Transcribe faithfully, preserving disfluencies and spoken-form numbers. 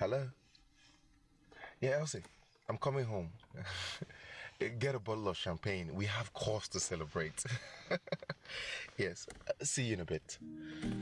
Hello? Yeah, Elsie, I'm coming home. Get a bottle of champagne. We have cause to celebrate. Yes, see you in a bit.